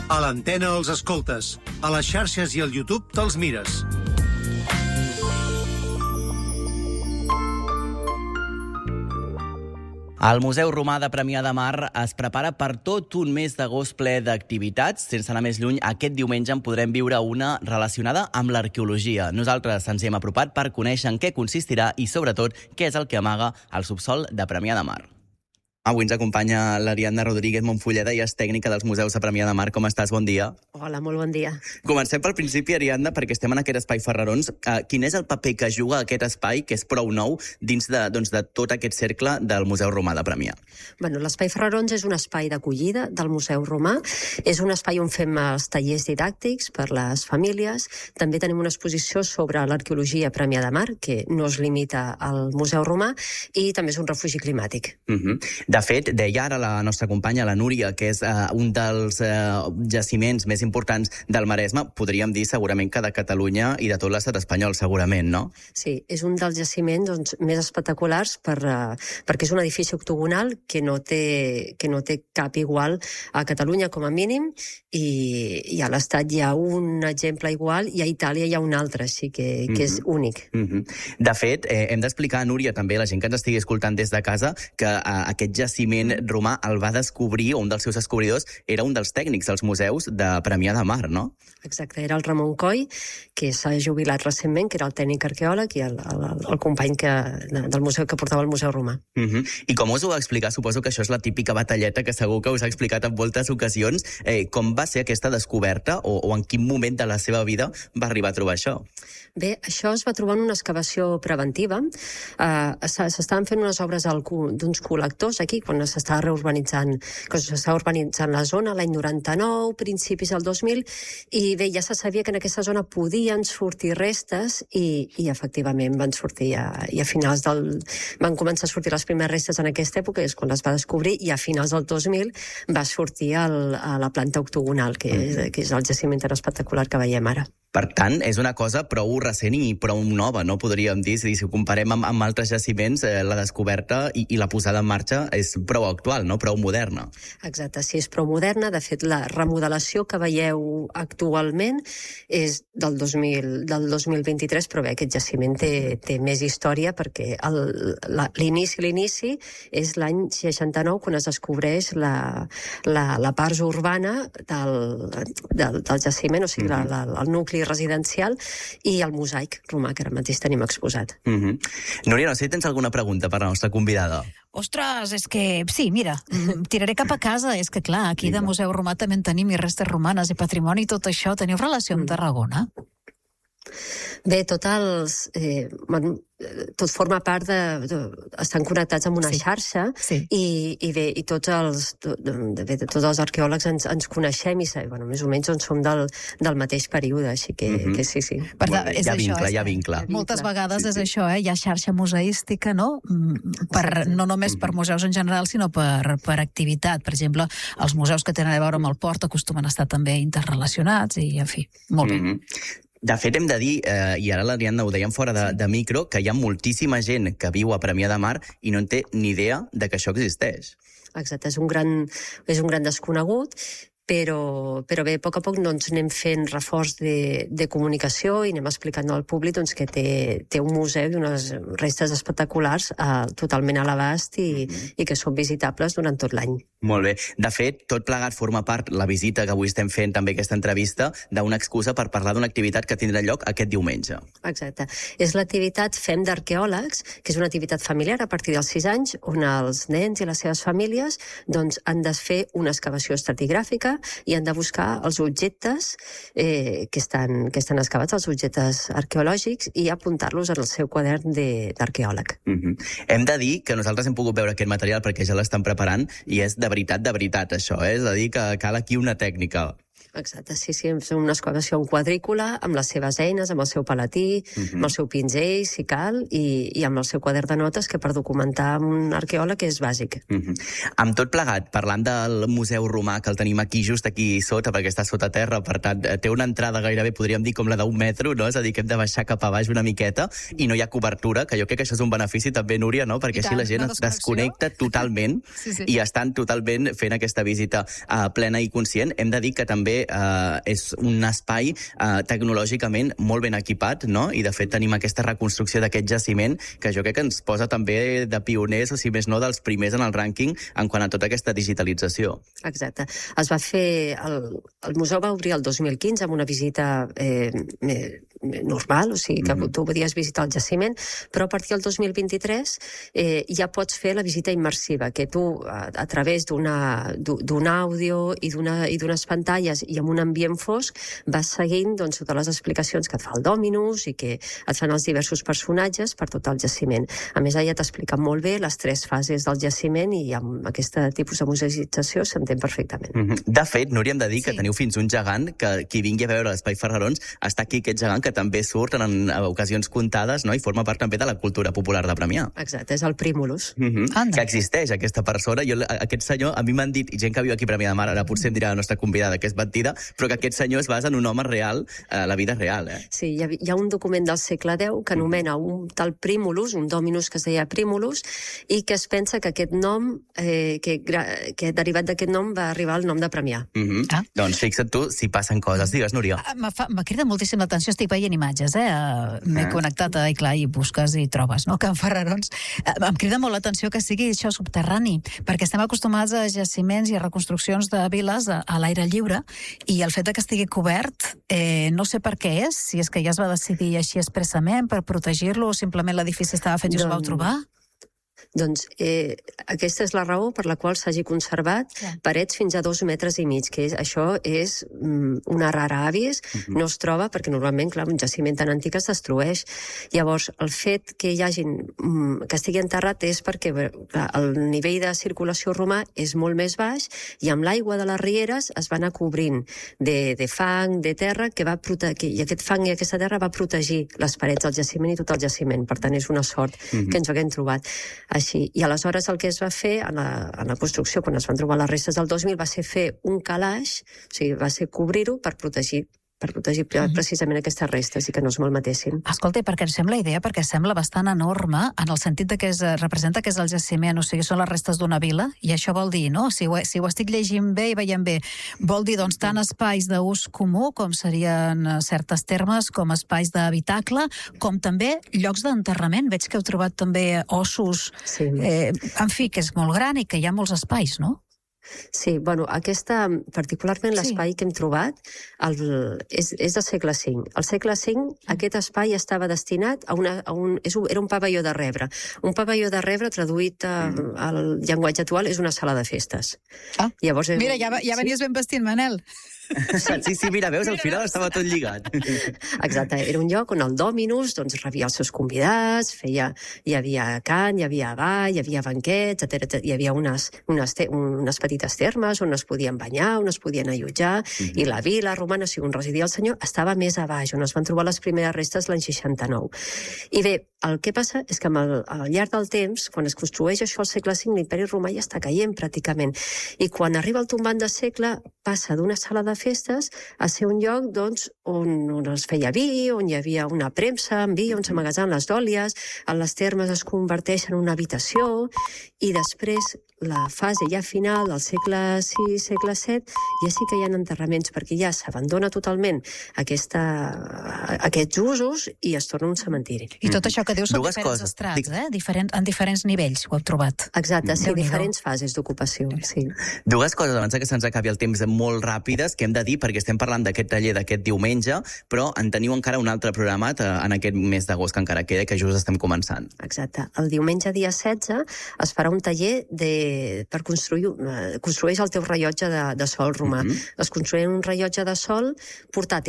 A l'antena els escoltes, a les xarxes i al YouTube te'ls mires. El Museu Romà de Premià de Mar es prepara per tot un mes d'agost ple d'activitats. Sense anar més lluny, aquest diumenge en podrem viure una relacionada amb l'arqueologia. Nosaltres ens hi hem apropat per conèixer en què consistirà i, sobretot, què és el que amaga el subsòl de Premià de Mar. Avui ens acompanya l'Ariadna Rodríguez Montfulleda i és tècnica dels museus de Premià de Mar. Com estàs? Bon dia. Hola, molt bon dia. Comencem pel principi, Ariadna, perquè estem en aquest espai Ferrarons. Quin és el paper que juga aquest espai, que és prou nou, dins de tot aquest cercle del Museu Romà de Premià? Bueno, l'Espai Ferrarons és un espai d'acollida del Museu Romà. És un espai on fem els tallers didàctics per les famílies. També tenim una exposició sobre l'arqueologia a Premià de Mar, que no es limita al Museu Romà, i també és un refugi climàtic. De fet, deia ara la nostra companya, la Núria, que és un dels jaciments més importants del Maresme, podríem dir segurament que de Catalunya i de tot l'estat espanyol, segurament, no? Sí, és un dels jaciments més espectaculars perquè és un edifici octogonal que no té cap igual a Catalunya, com a mínim, i a l'Estat hi ha un exemple igual i a Itàlia hi ha un altre, així que és únic. De fet, hem d'explicar, Núria, també, la gent que ens estigui escoltant des de casa, que aquest jaciment romà el va descobrir, o un dels seus descobridors era un dels tècnics dels museus de Premià de Mar, no? Exacte, era el Ramon Coll, que s'ha jubilat recentment, que era el tècnic arqueòleg i el company del museu que portava el Museu Romà. I com us ho va explicar? Suposo que això és la típica batalleta que segur que us ha explicat en moltes ocasions. Com va ser aquesta descoberta o en quin moment de la seva vida va arribar a trobar això? Bé, això es va trobar en una excavació preventiva. S'estaven fent unes obres d'uns col·lectors aquí, quan s'estava reurbanitzant la zona, l'any 99, principis del 2000, i bé, ja se sabia que en aquesta zona podien sortir restes i efectivament van sortir i a finals van començar a sortir les primeres restes en aquesta època, és quan les va descobrir, i a finals del 2000 va sortir a la planta octogonal, que és el jaciment tan espectacular que veiem ara. Per tant, és una cosa prou recent i prou nova, no? Podríem dir, si ho comparem amb altres jaciments, la descoberta i la posada en marxa és prou actual, no? Prou moderna. Exacte, sí, és prou moderna. De fet, la remodelació que veieu actualment és del 2023, però bé, aquest jaciment té més història perquè l'inici és l'any 69, quan es descobreix la part urbana del jaciment, o sigui, el nucli residencial i el mosaic romà, que ara mateix tenim exposat. Núria, no sé si tens alguna pregunta per la nostra convidada. Ostres, és que, sí, mira, tiraré cap a casa. És que, clar, aquí de Museu Romà també en tenim i restes romanes i patrimoni i tot això. Teniu relació amb Tarragona? Bé, tot forma part estan connectats amb una xarxa i bé, i tots els arqueòlegs ens coneixem i més o menys som del mateix període, així que sí. Hi ha vincle. Moltes vegades és això, hi ha xarxa museística, no? No només per museus en general, sinó per activitat. Per exemple, els museus que tenen a veure amb el port acostumen a estar també interrelacionats i, en fi, molt bé. De fet, hem de dir, i ara l'Ariadna ho dèiem fora de micro, que hi ha moltíssima gent que viu a Premià de Mar i no en té ni idea de que això existeix. Exacte, és un gran desconegut, però bé, a poc anem fent reforç de comunicació i anem explicant al públic que té un museu i unes restes espectaculars totalment a l'abast i que són visitables durant tot l'any. Molt bé. De fet, tot plegat forma part, la visita que avui estem fent, també aquesta entrevista, d'una excusa per parlar d'una activitat que tindrà lloc aquest diumenge. Exacte. És l'activitat Fem d'Arqueòlegs, que és una activitat familiar a partir dels 6 anys, on els nens i les seves famílies han de fer una excavació estratigràfica i han de buscar els objectes que estan excavats, els objectes arqueològics, i apuntar-los en el seu quadern d'arqueòleg. Hem de dir que nosaltres hem pogut veure aquest material perquè ja l'estan preparant i és de veritat, això, és a dir, que cal aquí una tècnica. Exacte, sí, és una excavació en quadrícula, amb les seves eines, amb el seu palatí, amb el seu pinzell, si cal, i amb el seu quadern de notes, que per documentar un arqueòleg és bàsic. Amb tot plegat, parlant del Museu Romà, que el tenim aquí, just aquí sota, perquè està sota terra, per tant, té una entrada gairebé, podríem dir, com la d'1 metro, no? És a dir, que hem de baixar cap a baix una miqueta, i no hi ha cobertura, que jo crec que això és un benefici també, Núria, no? Perquè així la gent es desconnecta totalment i estan totalment fent aquesta visita plena i conscient. Hem de dir que també és un espai tecnològicament molt ben equipat, no? I de fet tenim aquesta reconstrucció d'aquest jaciment que jo crec que ens posa també de pioners, o si més no, dels primers en el rànquing en quant a tota aquesta digitalització. Exacte. Es va fer... El museu va obrir el 2015 amb una visita normal, o sigui que tu podies visitar el jaciment, però a partir del 2023 ja pots fer la visita immersiva, que tu a través d'un àudio i d'unes pantalles i amb un ambient fosc vas seguint totes les explicacions que et fa el Dominus i que et fan els diversos personatges per tot el jaciment. A més, ella t'explica molt bé les 3 fases del jaciment i amb aquest tipus de museïtzació s'entén perfectament. De fet, Núria, hem de dir que teniu fins un gegant, que qui vingui a veure l'Espai Ferrarons està aquí aquest gegant que també surt en ocasions comptades, no? I forma part també de la cultura popular de Premià. Exacte, és el Prímulus. Que existeix aquesta persona. Aquest senyor, a mi m'han dit, i gent que viu aquí a Premià de Mar, ara potser em dirà la nostra convidada que és mentida, però que aquest senyor es basa en un home real, la vida real. Sí, hi ha un document del segle X que anomena un tal Prímulus, un Dominus que es deia Prímulus, i que es pensa que aquest nom, que derivat d'aquest nom va arribar al nom de Premià. Doncs fixa't tu si passen coses. Digues, Núria. M'ha cridat moltíssim l'atenció, estic veient imatges, m'he connectat, i clar, i busques i trobes, no?, Can Ferrarons. Em crida molt l'atenció que sigui això subterrani, perquè estem acostumats a jaciments i a reconstruccions de viles a l'aire lliure, i el fet que estigui cobert, no sé per què és, si és que ja es va decidir així expressament per protegir-lo, o simplement l'edifici estava fet i us ho vau trobar? Doncs aquesta és la raó per la qual s'hagi conservat parets fins a 2,5 metres, que això és una rara avis, no es troba perquè normalment, clar, un jaciment tan antic es destrueix. Llavors, el fet que hi hagin, que estigui enterrat és perquè el nivell de circulació romà és molt més baix i amb l'aigua de les rieres es va anar cobrint de fang, de terra, i aquest fang i aquesta terra va protegir les parets del jaciment i tot el jaciment. Per tant, és una sort que ens ho haguem trobat així. I aleshores el que es va fer en la construcció, quan es van trobar les restes del 2000, va ser fer un calaix, o sigui, va ser cobrir-ho per protegir precisament aquestes restes i que no es malmetessin. Escolta, perquè em sembla idea, perquè sembla bastant enorme, en el sentit de que representa que és el jaciment, o sigui, són les restes d'una vila, i això vol dir, no? Si ho estic llegint bé i veient bé, vol dir, doncs, tant espais d'ús comú, com serien certes termes, com espais d'habitacle, com també llocs d'enterrament. Veig que heu trobat també ossos, en fi, que és molt gran i que hi ha molts espais, no? Sí, bueno, particularment l'espai que hem trobat és del segle V. Al segle V aquest espai estava destinat era un pavelló de rebre. Un pavelló de rebre, traduït al llenguatge actual, és una sala de festes. Llavors, mira, ja venies ben vestint, Manel. Sí, mira, veus, al final estava tot lligat. Exacte, era un lloc on el Dominus rebia els seus convidats, hi havia cant, hi havia ball, hi havia banquets, etc. Hi havia unes petites termes on es podien banyar, on es podien allotjar, i la vila romana, on residia el senyor, estava més a baix, on es van trobar les primeres restes l'any 69. I bé, el que passa és que al llarg del temps, quan es construeix això al segle V, l'imperi romà ja està caient pràcticament. I quan arriba el tombant de segle, passa d'una sala de festes a ser un lloc on es feia vi, on hi havia una premsa amb vi, on s'amagatzaven les dòlies, les termes es converteixen en una habitació, i després la fase ja final del segle VI, segle VII, ja sí que hi ha enterraments, perquè ja s'abandona totalment aquests usos i es torna un cementiri. I tot això que dius són diferents estrats, en diferents nivells ho heu trobat. Exacte, sí, diferents fases d'ocupació, sí. Dues coses, abans que se'ns acabi el temps, molt ràpides, que hem de dir, perquè estem parlant d'aquest taller d'aquest diumenge, però en teniu encara un altre programat en aquest mes d'agost que encara queda, que just estem començant. Exacte. El diumenge dia 16 es farà un taller per construeix el teu rellotge de sol romà. Es construeix un rellotge de sol portàtil.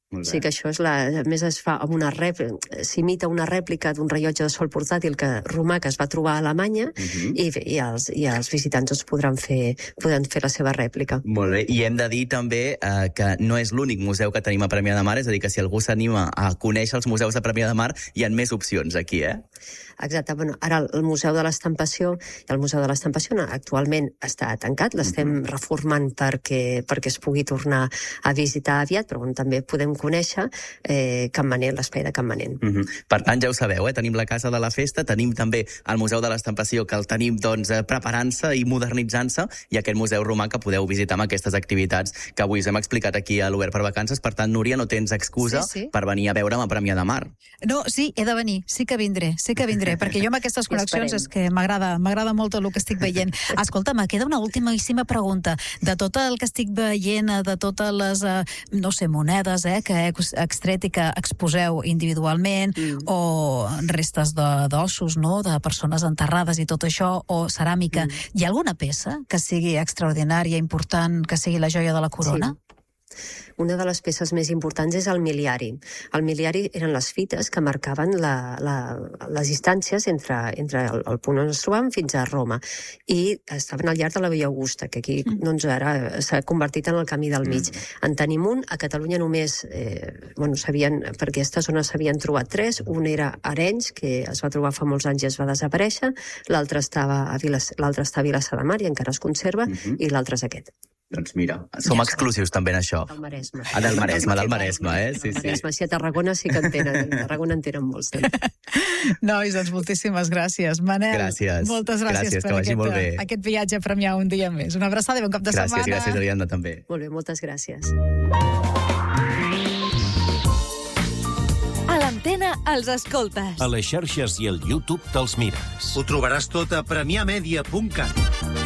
Molt bé. Sí que això és a més es fa amb s'imita una rèplica d'un rellotge de sol portàtil romà que es va trobar a Alemanya i els visitants doncs, podran fer la seva rèplica. Molt bé, i hem de dir també que no és l'únic museu que tenim a Premià de Mar, és a dir, que si algú s'anima a conèixer els museus de Premià de Mar, hi ha més opcions aquí, Exacte, bueno, ara el Museu de l'Estampació actualment està tancat, l'estem reformant perquè es pugui tornar a visitar aviat, però també podem conèixer Campmanent, l'espai de Campmanent. Per tant, ja ho sabeu, tenim la Casa de la Festa, tenim també el Museu de l'Estampació, que el tenim doncs, preparant-se i modernitzant-se, i aquest Museu Romà que podeu visitar amb aquestes activitats que avui us hem explicat aquí a l'Obert per Vacances. Per tant, Núria, no tens excusa per venir a veure'm a Premià de Mar. No, sí, he de venir, sí que vindré, perquè jo amb aquestes connexions és que m'agrada molt el que estic veient. Escolta, me queda una ultimíssima pregunta. De tot el que estic veient, de totes les, no sé, monedes que he extret i que exposeu individualment, o restes d'ossos, no?, de persones enterrades i tot això, o ceràmica, hi ha alguna peça que sigui extraordinària, important, que sigui la joia de la corona? Sí. Una de les peces més importants és el miliari. El miliari eren les fites que marcaven les distàncies entre el punt on es trobàvem fins a Roma, i estaven al llarg de la Via Augusta, que aquí doncs, ara s'ha convertit en el camí del mig. En tenim un, a Catalunya només, per aquesta zona s'havien trobat 3, un era a Arenys, que es va trobar fa molts anys i es va desaparèixer, l'altre està a Vilassar de Mar i encara es conserva, i l'altre és aquest. Doncs mira, som exclusius també en això. Del Maresme. Del Maresme, Sí. Sí, a Tarragona sí que en tenen. A Tarragona en tenen molts. Nois, doncs moltíssimes gràcies. Manel, moltes gràcies per aquest viatge a Premià un dia més. Una abraçada i bon cap de setmana. Gràcies, Ariadna, també. Molt bé, moltes gràcies. A l'antena els escoltes. A les xarxes i al YouTube te'ls mires. Ho trobaràs tot a premiamedia.cat.